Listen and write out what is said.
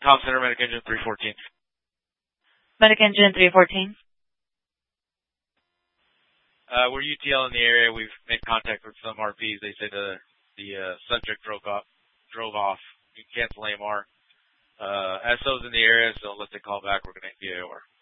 Tom Center, Medic Engine 314. Medic Engine 314. We're UTL in the area. We've made contact with some RPs. They say the subject drove off. You can cancel AMR. SO's in the area, so unless they call back, we're going to AOR.